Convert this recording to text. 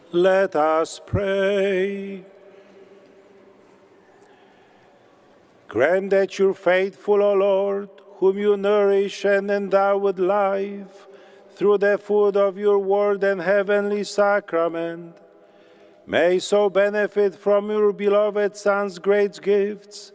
Let us pray. Grant that your faithful, O Lord, whom you nourish and endow with life, through the food of your word and heavenly sacrament, may so benefit from your beloved Son's great gifts,